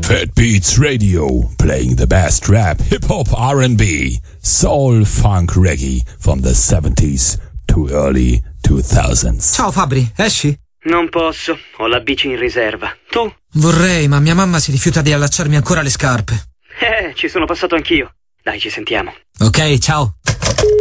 Fat Beats Radio, playing the best rap, hip-hop, R&B, soul, funk, reggae from the 70s to early 2000s. Ciao Fabri, esci? Non posso, ho la bici in riserva. Tu? Vorrei, ma mia mamma si rifiuta di allacciarmi ancora le scarpe. Ci sono passato anch'io. Dai, ci sentiamo. Ok, ciao.